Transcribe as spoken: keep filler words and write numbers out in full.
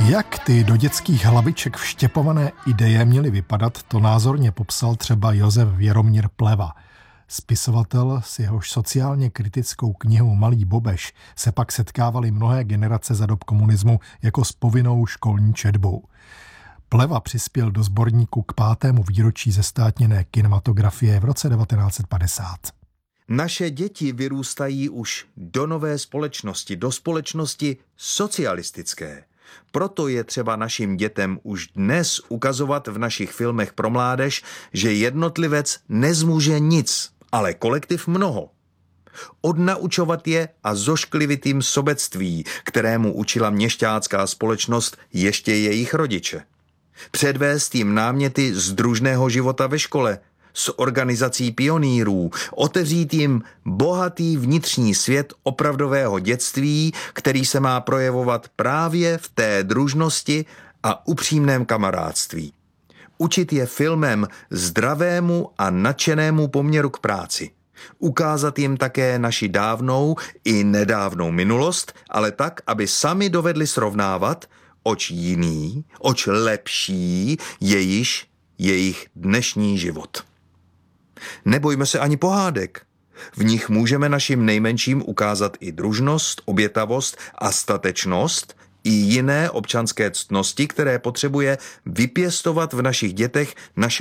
Jak ty do dětských hlaviček vštěpované ideje měly vypadat, to názorně popsal třeba Josef Věromír Pleva. Spisovatel, s jehož sociálně kritickou knihou Malý Bobeš se pak setkávaly mnohé generace za dob komunismu jako s povinnou školní četbou. Pleva přispěl do sborníku k pátému výročí zestátněné kinematografie v roce devatenáct set padesát. Naše děti vyrůstají už do nové společnosti, do společnosti socialistické. Proto je třeba našim dětem už dnes ukazovat v našich filmech pro mládež, že jednotlivec nezmůže nic, ale kolektiv mnoho. Odnaučovat je a zošklivit jim sobectví, kterému učila měšťácká společnost ještě jejich rodiče. Předvést jim náměty z družného života ve škole, s organizací pionýrů, otevřít jim bohatý vnitřní svět opravdového dětství, který se má projevovat právě v té družnosti a upřímném kamarádství. Učit je filmem zdravému a nadšenému poměru k práci. Ukázat jim také naši dávnou i nedávnou minulost, ale tak, aby sami dovedli srovnávat, oč jiný, oč lepší je již jejich dnešní život. Nebojme se ani pohádek. V nich můžeme našim nejmenším ukázat i družnost, obětavost a statečnost i jiné občanské ctnosti, které potřebuje vypěstovat v našich dětech naše